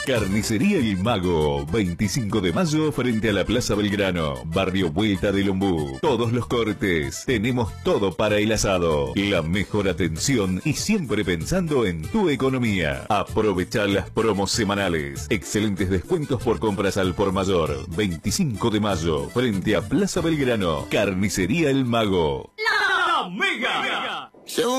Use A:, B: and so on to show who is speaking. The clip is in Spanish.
A: Carnicería El Mago, 25 de mayo frente a la Plaza Belgrano, barrio Vuelta del Ombú. Todos los cortes, tenemos todo para el asado. La mejor atención y siempre pensando en tu economía. Aprovecha las promos semanales. Excelentes descuentos por compras al por mayor. 25 de mayo frente a Plaza Belgrano. Carnicería El Mago.
B: La Mega.